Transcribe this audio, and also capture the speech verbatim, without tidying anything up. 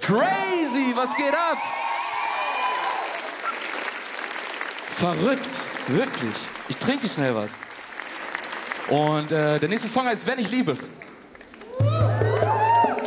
Crazy, was geht ab? Verrückt, wirklich. Ich trinke schnell was. Und äh, der nächste Song heißt Wenn ich liebe.